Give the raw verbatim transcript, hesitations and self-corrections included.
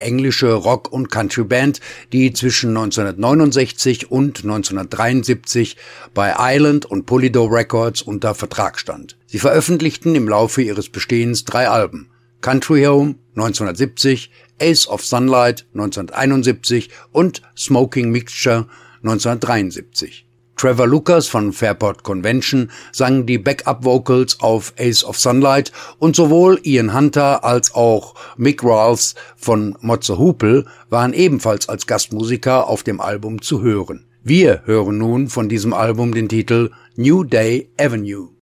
englische Rock- und Country-Band, die zwischen neunzehnhundertneunundsechzig und neunzehnhundertdreiundsiebzig bei Island und Polydor Records unter Vertrag stand. Sie veröffentlichten im Laufe ihres Bestehens drei Alben: Country Home neunzehnhundertsiebzig, Ace of Sunlight neunzehnhunderteinundsiebzig und Smoking Mixture neunzehnhundertdreiundsiebzig. Trevor Lucas von Fairport Convention sang die Backup-Vocals auf Ace of Sunlight und sowohl Ian Hunter als auch Mick Rawls von Motze Hoople waren ebenfalls als Gastmusiker auf dem Album zu hören. Wir hören nun von diesem Album den Titel New Day Avenue.